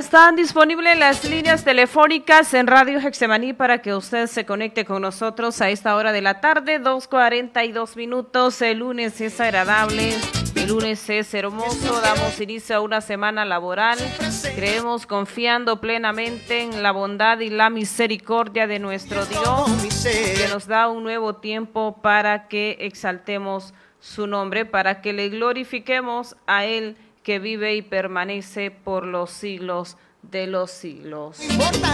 están disponibles las líneas telefónicas en Radio Getsemaní para que usted se conecte con nosotros a esta hora de la tarde, 2:42 minutos. El lunes es agradable, el lunes es hermoso, damos inicio a una semana laboral. Creemos confiando plenamente en la bondad y la misericordia de nuestro Dios, que nos da un nuevo tiempo para que exaltemos su nombre, para que le glorifiquemos a Él, que vive y permanece por los siglos de los siglos.